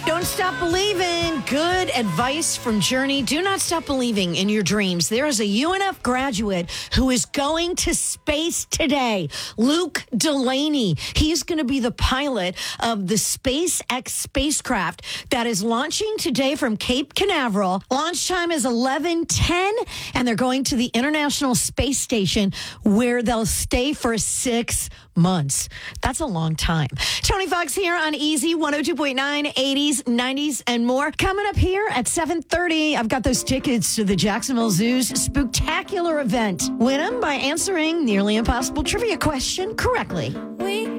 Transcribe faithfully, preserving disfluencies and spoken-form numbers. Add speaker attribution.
Speaker 1: Don't stop believing. Good advice from Journey. Do not stop believing in your dreams. There is a U N F graduate who is going to space today. Luke Delaney. He's going to be the pilot of the SpaceX spacecraft that is launching today from Cape Canaveral. Launch time is eleven ten, and they're going to the International Space Station where they'll stay for six months. That's a long time. Tony Fox here on Easy one oh two point nine, eighties, nineties, and more. Coming up here at seven thirty, I've got those tickets to the Jacksonville Zoo's spectacular event. Win them by answering nearly impossible trivia question correctly.
Speaker 2: We